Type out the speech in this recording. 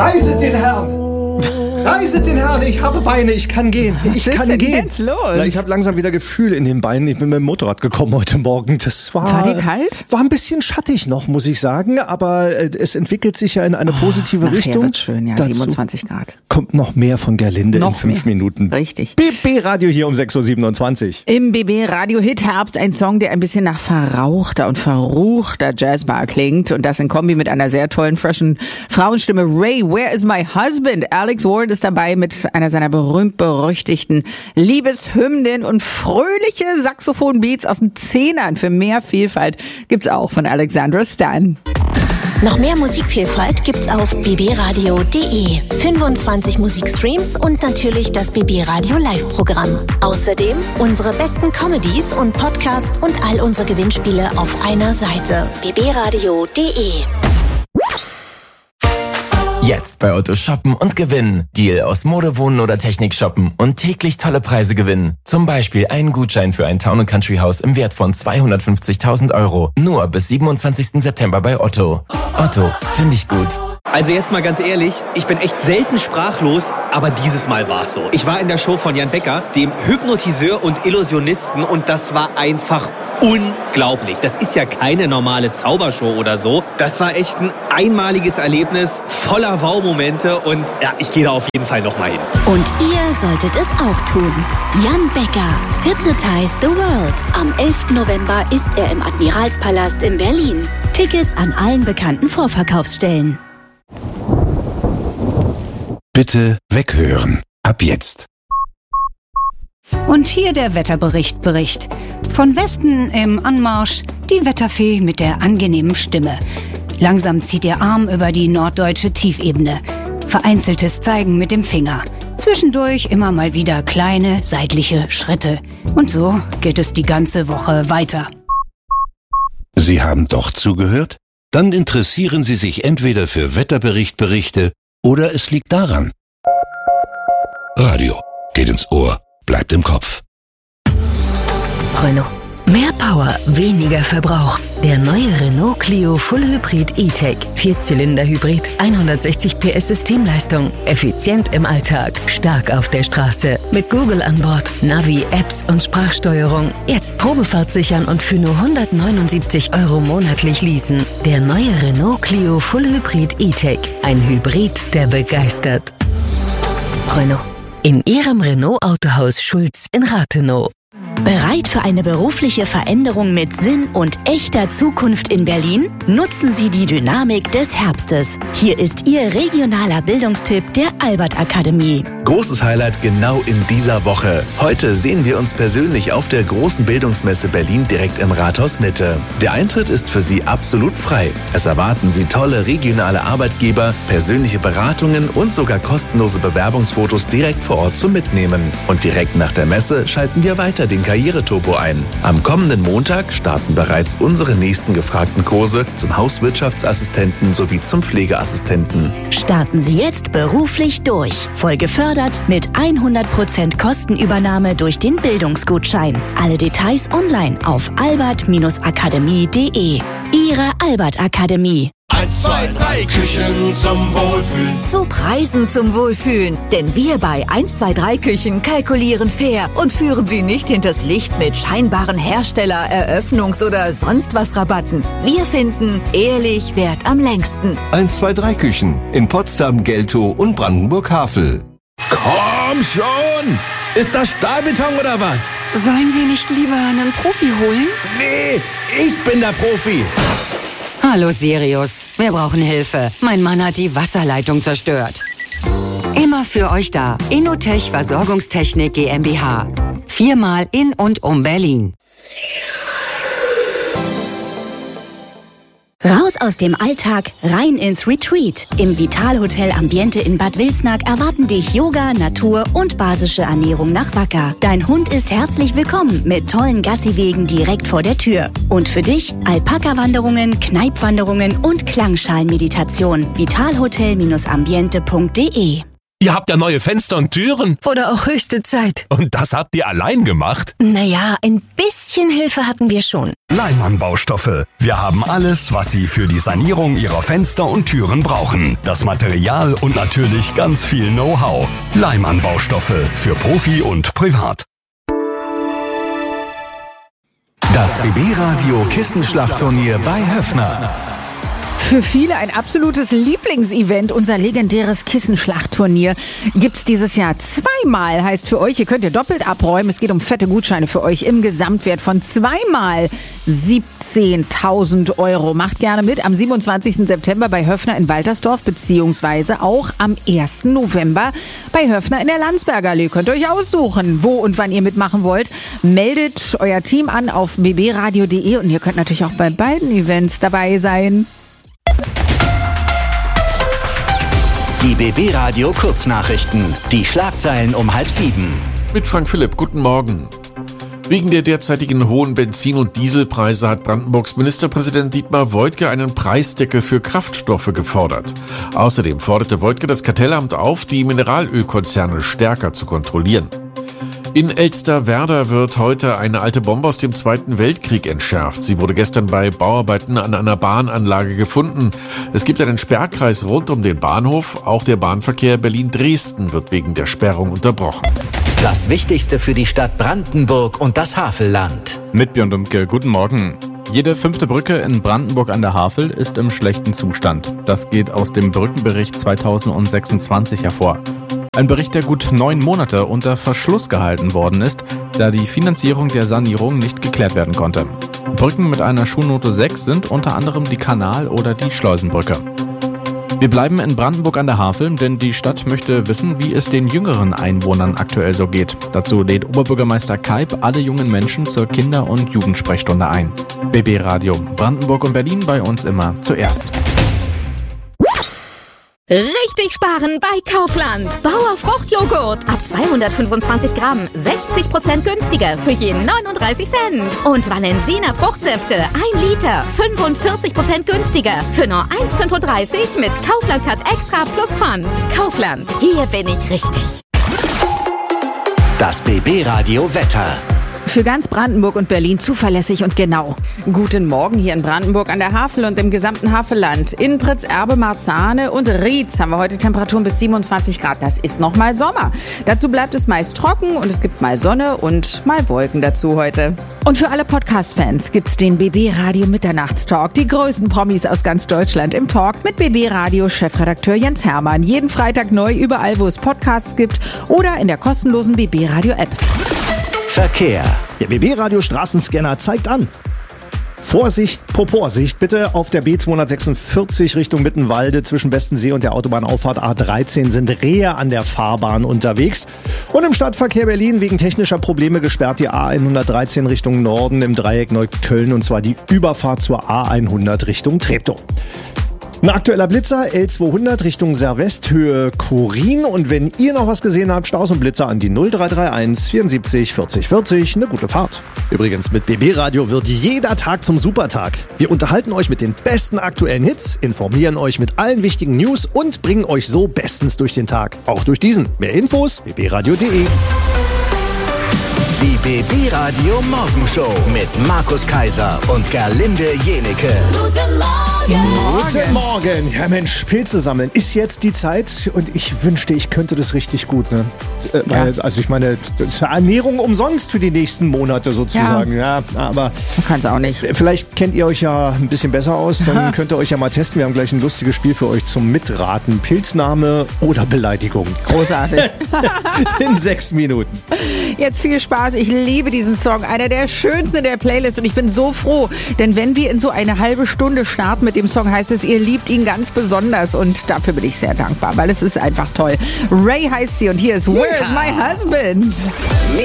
Preiset den Herrn! Preiset den Herrn, ich habe Beine, ich kann gehen. Ich kann gehen. Jetzt los? Na, ich habe langsam wieder Gefühl in den Beinen. Ich bin mit dem Motorrad gekommen heute Morgen. War dir kalt? War ein bisschen schattig noch, muss ich sagen. Aber es entwickelt sich ja in eine positive Richtung. Wird schön, ja, Dazu 27 Grad. Kommt noch mehr von Gerlinde Noch in 5 mehr. Minuten. Richtig. BB Radio hier um 6.27 Uhr. Im BB Radio Hit Herbst ein Song, der ein bisschen nach verrauchter und verruchter Jazzbar klingt. Und das in Kombi mit einer sehr tollen, freshen Frauenstimme. Ray, Where is my husband? Alex Ward ist dabei mit einer seiner berühmt-berüchtigten Liebeshymnen und fröhliche Saxophon-Beats aus den Zehnern. Für mehr Vielfalt gibt's auch von Alexandra Stan. Noch mehr Musikvielfalt gibt's auf bbradio.de. 25 Musikstreams und natürlich das BB Radio Live-Programm. Außerdem unsere besten Comedies und Podcasts und all unsere Gewinnspiele auf einer Seite. bbradio.de. Jetzt bei Otto shoppen und gewinnen. Deal aus Mode, Wohnen oder Technik shoppen und täglich tolle Preise gewinnen. Zum Beispiel einen Gutschein für ein Town & Country Haus im Wert von 250.000 €. Nur bis 27. September bei Otto. Otto, finde ich gut. Also jetzt mal ganz ehrlich, ich bin echt selten sprachlos, aber dieses Mal war's so. Ich war in der Show von Jan Becker, dem Hypnotiseur und Illusionisten, und das war einfach unglaublich. Das ist ja keine normale Zaubershow oder so. Das war echt ein einmaliges Erlebnis, voller Wow-Momente, und ja, ich gehe da auf jeden Fall nochmal hin. Und ihr solltet es auch tun. Jan Becker, Hypnotize the World. Am 11. November ist er im Admiralspalast in Berlin. Tickets an allen bekannten Vorverkaufsstellen. Bitte weghören. Ab jetzt. Und hier der Wetterbericht. Von Westen im Anmarsch die Wetterfee mit der angenehmen Stimme. Langsam zieht ihr Arm über die norddeutsche Tiefebene. Vereinzeltes Zeigen mit dem Finger. Zwischendurch immer mal wieder kleine seitliche Schritte. Und so geht es die ganze Woche weiter. Sie haben doch zugehört? Dann interessieren Sie sich entweder für Wetterberichte oder es liegt daran. Radio geht ins Ohr, bleibt im Kopf. Renault. Mehr Power, weniger Verbrauch. Der neue Renault Clio Full Hybrid E-Tech. 4-Zylinder-Hybrid, 160 PS Systemleistung. Effizient im Alltag, stark auf der Straße. Mit Google an Bord, Navi, Apps und Sprachsteuerung. Jetzt Probefahrt sichern und für nur 179 € monatlich leasen. Der neue Renault Clio Full Hybrid E-Tech. Ein Hybrid, der begeistert. Renault. In Ihrem Renault Autohaus Schulz in Rathenow. Bereit für eine berufliche Veränderung mit Sinn und echter Zukunft in Berlin? Nutzen Sie die Dynamik des Herbstes. Hier ist Ihr regionaler Bildungstipp der Albert Akademie. Großes Highlight genau in dieser Woche. Heute sehen wir uns persönlich auf der großen Bildungsmesse Berlin direkt im Rathaus Mitte. Der Eintritt ist für Sie absolut frei. Es erwarten Sie tolle regionale Arbeitgeber, persönliche Beratungen und sogar kostenlose Bewerbungsfotos direkt vor Ort zum Mitnehmen. Und direkt nach der Messe schalten wir weiter den Karriereturbo ein. Am kommenden Montag starten bereits unsere nächsten gefragten Kurse zum Hauswirtschaftsassistenten sowie zum Pflegeassistenten. Starten Sie jetzt beruflich durch. Voll gefördert mit 100% Kostenübernahme durch den Bildungsgutschein. Alle Details online auf albert-akademie.de. Ihre Albert Akademie. 1, 2, 3 Küchen zum Wohlfühlen. Zu Preisen zum Wohlfühlen. Denn wir bei 1, 2, 3 Küchen kalkulieren fair und führen Sie nicht hinters Licht mit scheinbaren Hersteller-, Eröffnungs- oder sonst was Rabatten. Wir finden, ehrlich währt am längsten. 1, 2, 3 Küchen in Potsdam, Geltow und Brandenburg-Havel. Komm schon! Ist das Stahlbeton oder was? Sollen wir nicht lieber einen Profi holen? Nee, ich bin der Profi. Hallo Sirius, wir brauchen Hilfe. Mein Mann hat die Wasserleitung zerstört. Immer für euch da. Innotech Versorgungstechnik GmbH. 4-mal in und um Berlin. Raus aus dem Alltag, rein ins Retreat. Im Vitalhotel Ambiente in Bad Wilsnack erwarten dich Yoga, Natur und basische Ernährung nach Wacker. Dein Hund ist herzlich willkommen mit tollen Gassiwegen direkt vor der Tür. Und für dich Alpaka-Wanderungen, Kneipwanderungen und Klangschalenmeditation. Vitalhotel-ambiente.de Ihr habt ja neue Fenster und Türen. Wurde auch höchste Zeit. Und das habt ihr allein gemacht? Naja, ein bisschen Hilfe hatten wir schon. Leimann Baustoffe. Wir haben alles, was Sie für die Sanierung Ihrer Fenster und Türen brauchen. Das Material und natürlich ganz viel Know-how. Leimann Baustoffe. Für Profi und Privat. Das BB-Radio Kissenschlachtturnier bei Höffner. Für viele ein absolutes Lieblingsevent. Unser legendäres Kissenschlachtturnier gibt's dieses Jahr zweimal. Heißt für euch, ihr könnt ihr doppelt abräumen. Es geht um fette Gutscheine für euch im Gesamtwert von zweimal 17.000 Euro. Macht gerne mit am 27. September bei Höffner in Waltersdorf beziehungsweise auch am 1. November bei Höffner in der Landsberger Allee. Könnt ihr euch aussuchen, wo und wann ihr mitmachen wollt. Meldet euer Team an auf bbradio.de und ihr könnt natürlich auch bei beiden Events dabei sein. Die BB-Radio Kurznachrichten. Die Schlagzeilen um 6:30. Mit Frank Philipp, guten Morgen. Wegen der derzeitigen hohen Benzin- und Dieselpreise hat Brandenburgs Ministerpräsident Dietmar Woidke einen Preisdeckel für Kraftstoffe gefordert. Außerdem forderte Woidke das Kartellamt auf, die Mineralölkonzerne stärker zu kontrollieren. In Elsterwerda wird heute eine alte Bombe aus dem Zweiten Weltkrieg entschärft. Sie wurde gestern bei Bauarbeiten an einer Bahnanlage gefunden. Es gibt einen Sperrkreis rund um den Bahnhof. Auch der Bahnverkehr Berlin-Dresden wird wegen der Sperrung unterbrochen. Das Wichtigste für die Stadt Brandenburg und das Havelland. Mit Björn Dumke, guten Morgen. Jede 5. Brücke in Brandenburg an der Havel ist im schlechten Zustand. Das geht aus dem Brückenbericht 2026 hervor. Ein Bericht, der gut 9 Monate unter Verschluss gehalten worden ist, da die Finanzierung der Sanierung nicht geklärt werden konnte. Brücken mit einer Schulnote 6 sind unter anderem die Kanal- oder die Schleusenbrücke. Wir bleiben in Brandenburg an der Havel, denn die Stadt möchte wissen, wie es den jüngeren Einwohnern aktuell so geht. Dazu lädt Oberbürgermeister Kaib alle jungen Menschen zur Kinder- und Jugendsprechstunde ein. BB Radio, Brandenburg und Berlin bei uns immer zuerst. Richtig sparen bei Kaufland. Bauer Fruchtjoghurt ab 225 Gramm 60% günstiger für jeden 39 Cent. Und Valensina Fruchtsäfte 1 Liter 45% günstiger für nur 1,35 mit Kaufland Cut Extra plus Pfand. Kaufland, hier bin ich richtig. Das BB-Radio Wetter. Für ganz Brandenburg und Berlin zuverlässig und genau. Guten Morgen hier in Brandenburg an der Havel und im gesamten Havelland. In Pritzerbe, Marzahne und Rietz haben wir heute Temperaturen bis 27 Grad. Das ist noch mal Sommer. Dazu bleibt es meist trocken und es gibt mal Sonne und mal Wolken dazu heute. Und für alle Podcast-Fans gibt's den BB Radio Mitternachtstalk. Die größten Promis aus ganz Deutschland im Talk mit BB Radio Chefredakteur Jens Hermann. Jeden Freitag neu überall, wo es Podcasts gibt oder in der kostenlosen BB Radio App. Verkehr. Der BB-Radio Straßenscanner zeigt an. Vorsicht, Proporsicht bitte. Auf der B246 Richtung Mittenwalde zwischen Bestensee und der Autobahnauffahrt A13 sind Rehe an der Fahrbahn unterwegs. Und im Stadtverkehr Berlin wegen technischer Probleme gesperrt die A113 Richtung Norden im Dreieck Neukölln und zwar die Überfahrt zur A100 Richtung Treptow. Ein aktueller Blitzer, L200 Richtung Servest, Höhe Kurin. Und wenn ihr noch was gesehen habt, Staus und Blitzer an die 0331 74 40 40. Eine gute Fahrt. Übrigens, mit BB Radio wird jeder Tag zum Supertag. Wir unterhalten euch mit den besten aktuellen Hits, informieren euch mit allen wichtigen News und bringen euch so bestens durch den Tag. Auch durch diesen. Mehr Infos, bbradio.de. Die BB-Radio Morgenshow mit Markus Kaiser und Gerlinde Jenecke. Guten Morgen. Guten Morgen. Ja Mensch, Pilze sammeln ist jetzt die Zeit und ich wünschte, ich könnte das richtig gut. Ne? Also ich meine, das ist Ernährung umsonst für die nächsten Monate sozusagen. Ja, aber man kann es auch nicht. Vielleicht kennt ihr euch ja ein bisschen besser aus, dann könnt ihr euch ja mal testen. Wir haben gleich ein lustiges Spiel für euch zum Mitraten. Pilzname oder Beleidigung. Großartig. In 6 Minuten. Jetzt viel Spaß. Ich liebe diesen Song. Einer der schönsten in der Playlist und ich bin so froh, denn wenn wir in so eine halbe Stunde starten mit dem Song, heißt es, ihr liebt ihn ganz besonders und dafür bin ich sehr dankbar, weil es ist einfach toll. Ray heißt sie und hier ist Where's My Husband?